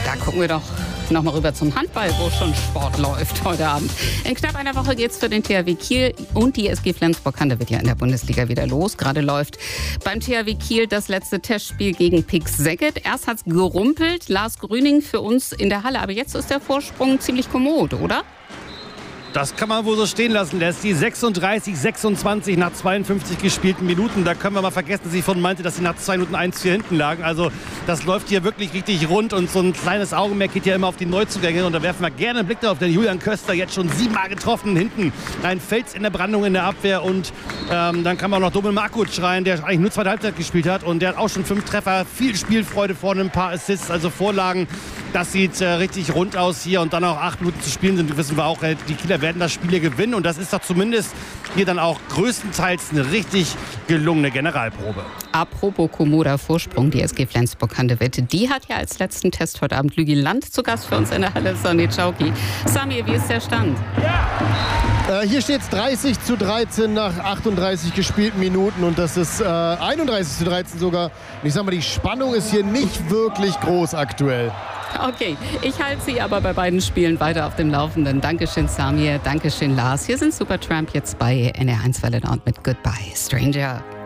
Da gucken wir doch nochmal rüber zum Handball, wo schon Sport läuft heute Abend. In knapp einer Woche geht's für den THW Kiel und die SG Flensburg-Handewitt ja in der Bundesliga wieder los. Gerade läuft beim THW Kiel das letzte Testspiel gegen Pick Szeged. Erst hat's gerumpelt, Lars Grüning für uns in der Halle. Aber jetzt ist der Vorsprung ziemlich kommod, oder? Das kann man wohl so stehen lassen, Leslie. 36-26 nach 52 gespielten Minuten. Da können wir mal vergessen, dass ich vorhin meinte, dass sie nach 2 Minuten 1-4 hinten lagen. Also das läuft hier wirklich richtig rund und so ein kleines Augenmerk geht ja immer auf die Neuzugänge. Und da werfen wir gerne einen Blick darauf, denn Julian Köster jetzt schon 7-mal getroffen hinten. Ein Fels in der Brandung in der Abwehr und dann kann man auch noch Domel Markuc rein, der eigentlich nur zweite Halbzeit gespielt hat. Und der hat auch schon 5 Treffer, viel Spielfreude vorne, ein paar Assists, also Vorlagen. Das sieht richtig rund aus hier und dann auch 8 Minuten zu spielen sind, wissen wir auch, die Kieler werden das Spiel hier gewinnen und das ist doch zumindest hier dann auch größtenteils eine richtig gelungene Generalprobe. Apropos kommoder Vorsprung, die SG Flensburg-Handewitt, die hat ja als letzten Test heute Abend Lügi Land zu Gast für uns in der Halle, Sami Czauki. Sami, wie ist der Stand? Hier steht es 30-13 nach 38 gespielten Minuten und das ist 31-13 sogar. Und ich sag mal, die Spannung ist hier nicht wirklich groß aktuell. Okay, ich halte Sie aber bei beiden Spielen weiter auf dem Laufenden. Dankeschön, Samir. Dankeschön, Lars. Hier sind Supertramp jetzt bei NR1 Welle Nord mit Goodbye, Stranger.